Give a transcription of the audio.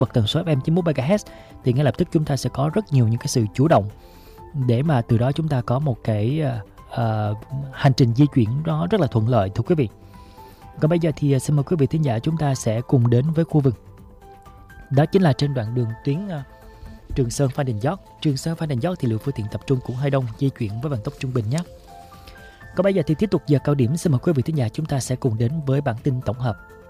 bật tần số FM 91 MHz thì ngay lập tức chúng ta sẽ có rất nhiều những cái sự chủ động để mà từ đó chúng ta có một cái hành trình di chuyển đó rất là thuận lợi, thưa quý vị. Còn bây giờ thì xin mời quý vị thính giả chúng ta sẽ cùng đến với khu vực đó chính là trên đoạn đường tuyến Trường Sơn Phan Đình Giót. Trường Sơn Phan Đình Giót thì lượng phương tiện tập trung cũng hơi đông, di chuyển với vận tốc trung bình nhé. Còn bây giờ thì tiếp tục giờ cao điểm, xin mời quý vị thính giả chúng ta sẽ cùng đến với bản tin tổng hợp.